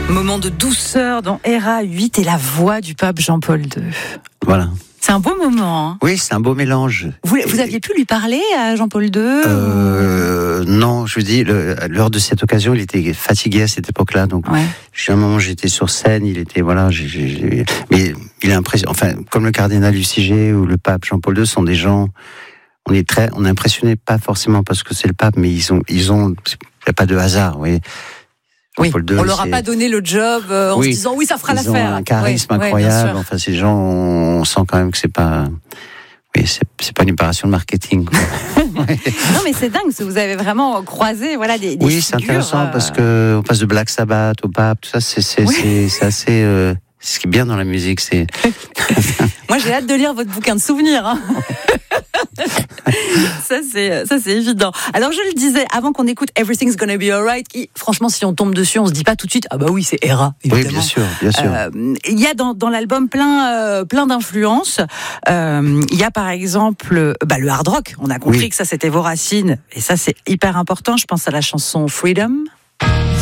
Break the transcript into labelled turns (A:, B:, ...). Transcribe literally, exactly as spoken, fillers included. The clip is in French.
A: Moment de douceur dans R A huit et la voix du pape Jean-Paul deux.
B: Voilà.
A: C'est un beau moment. Hein.
B: Oui, c'est un beau mélange.
A: Vous, vous aviez pu lui parler à Jean-Paul deux
B: euh, Non, je vous dis, le, lors de cette occasion, il était fatigué à cette époque-là. Donc,
A: ouais.
B: à un moment, j'étais sur scène, il était, voilà, j'ai, j'ai, j'ai, mais il est impressionnant. Enfin, comme le cardinal Luciger ou le pape Jean-Paul deux sont des gens, on est très, on est impressionné, pas forcément parce que c'est le pape, mais ils ont, ils ont, il n'y a pas de hasard, vous voyez.
A: Oui,
B: deux,
A: on leur a
B: c'est...
A: pas donné le job euh, en
B: oui,
A: se disant oui, ça fera
B: ils
A: l'affaire.
B: Ils ont un charisme
A: oui,
B: incroyable.
A: Oui,
B: enfin, ces gens, on sent quand même que c'est pas, oui, c'est, c'est pas une opération de marketing. Quoi.
A: Non, mais c'est dingue, vous avez vraiment croisé, voilà, des, des
B: oui,
A: figures,
B: c'est intéressant
A: euh...
B: parce que on passe de Black Sabbath au pape, tout ça, c'est, c'est, oui. c'est, c'est assez. Euh, ce qui est bien dans la musique, c'est.
A: Moi, j'ai hâte de lire votre bouquin de souvenirs. Hein. ça, c'est, ça, c'est évident. Alors, je le disais, avant qu'on écoute Everything's Gonna Be Alright, qui, franchement, si on tombe dessus, on se dit pas tout de suite, ah bah oui, c'est R A, évidemment.
B: Oui, bien sûr, bien sûr.
A: Euh, il y a dans, dans l'album plein, euh, plein d'influences. Euh, il y a, par exemple, bah, le hard rock. On a compris oui. que ça, c'était vos racines. Et ça, c'est hyper important. Je pense à la chanson Freedom.